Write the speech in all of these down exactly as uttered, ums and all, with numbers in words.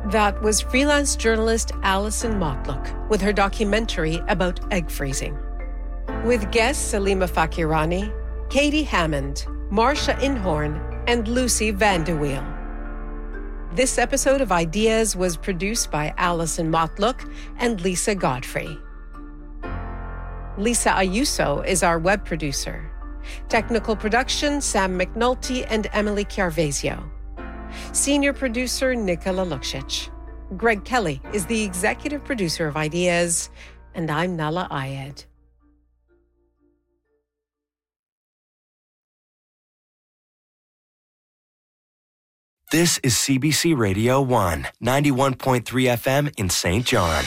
That was freelance journalist Alison Motlock with her documentary about egg freezing. With guests Salima Fakirani, Katie Hammond, Marcia Inhorn, and Lucy Vandeweele. This episode of Ideas was produced by Alison Motlock and Lisa Godfrey. Lisa Ayuso is our web producer. Technical production, Sam McNulty and Emily Chiarvesio. Senior producer, Nicola Luksic. Greg Kelly is the executive producer of Ideas, and I'm Nala Ayed. This is C B C Radio one, ninety-one point three F M in Saint John.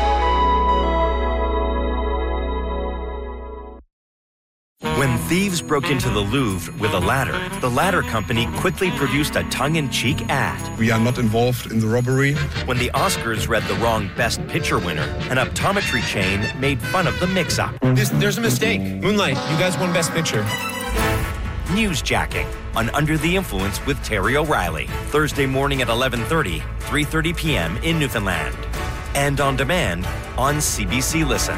When thieves broke into the Louvre with a ladder, the ladder company quickly produced a tongue-in-cheek ad. We are not involved in the robbery. When the Oscars read the wrong Best Picture winner, an optometry chain made fun of the mix-up. This, there's a mistake. Moonlight, you guys won Best Picture. Newsjacking on Under the Influence with Terry O'Reilly. Thursday morning at eleven thirty, three thirty p.m. in Newfoundland. And on demand on C B C Listen.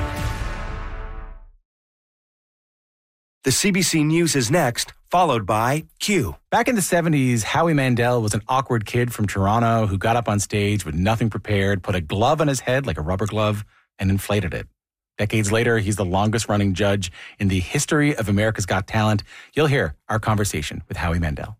The C B C News is next, followed by Q. Back in the seventies, Howie Mandel was an awkward kid from Toronto who got up on stage with nothing prepared, put a glove on his head like a rubber glove, and inflated it. Decades later, he's the longest-running judge in the history of America's Got Talent. You'll hear our conversation with Howie Mandel.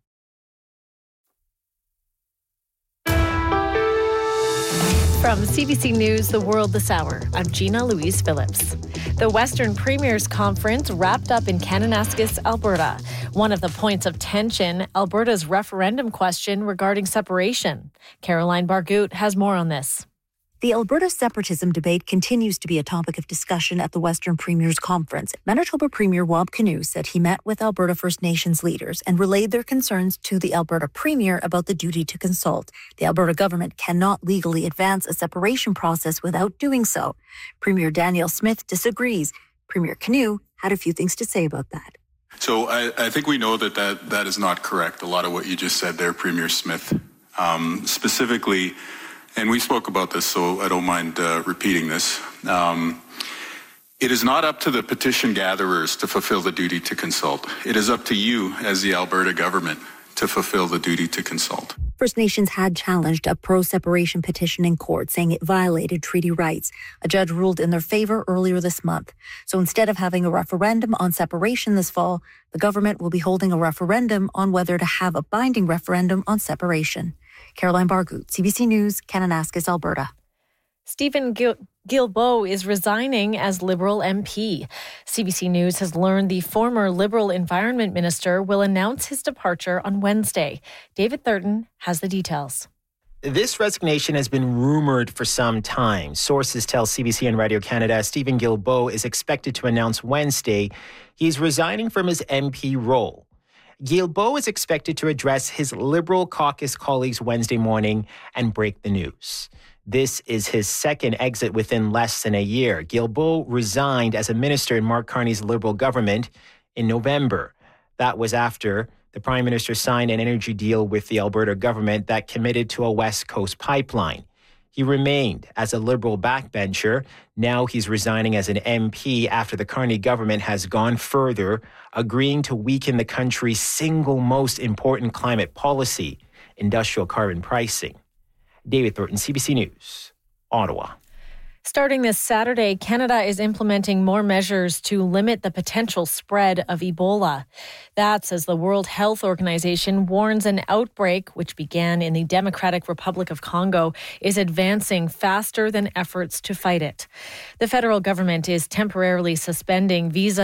From C B C News, The World This Hour, I'm Gina Louise Phillips. The Western Premiers Conference wrapped up in Kananaskis, Alberta. One of the points of tension, Alberta's referendum question regarding separation. Caroline Bargout has more on this. The Alberta separatism debate continues to be a topic of discussion at the Western Premiers Conference. Manitoba Premier Wab Kinew said he met with Alberta First Nations leaders and relayed their concerns to the Alberta Premier about the duty to consult. The Alberta government cannot legally advance a separation process without doing so. Premier Danielle Smith disagrees. Premier Kinew had a few things to say about that. So I, I think we know that, that that is not correct, a lot of what you just said there, Premier Smith. Um, specifically, and we spoke about this, so I don't mind uh, repeating this. Um, it is not up to the petition gatherers to fulfill the duty to consult. It is up to you as the Alberta government to fulfill the duty to consult. First Nations had challenged a pro-separation petition in court, saying it violated treaty rights. A judge ruled in their favour earlier this month. So instead of having a referendum on separation this fall, the government will be holding a referendum on whether to have a binding referendum on separation. Caroline Bargout, C B C News, Kananaskis, Alberta. Stephen Gil- Guilbeault is resigning as Liberal M P. C B C News has learned the former Liberal Environment Minister will announce his departure on Wednesday. David Thurton has the details. This resignation has been rumored for some time. Sources tell C B C and Radio Canada Stephen Guilbeault is expected to announce Wednesday he's resigning from his M P role. Guilbeault is expected to address his Liberal caucus colleagues Wednesday morning and break the news. This is his second exit within less than a year. Guilbeault resigned as a minister in Mark Carney's Liberal government in November. That was after the Prime Minister signed an energy deal with the Alberta government that committed to a West Coast pipeline. He remained as a Liberal backbencher. Now he's resigning as an M P after the Carney government has gone further, agreeing to weaken the country's single most important climate policy, industrial carbon pricing. David Thornton, C B C News, Ottawa. Starting this Saturday, Canada is implementing more measures to limit the potential spread of Ebola. That's as the World Health Organization warns an outbreak, which began in the Democratic Republic of Congo, is advancing faster than efforts to fight it. The federal government is temporarily suspending visa